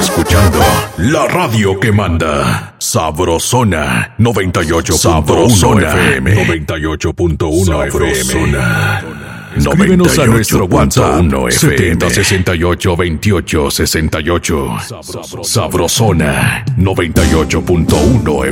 escuchando la radio que manda. Sabrosona 98.1 FM. 98.1 FM. Escríbenos a nuestro WhatsApp 70682868. Sabrosona 98.1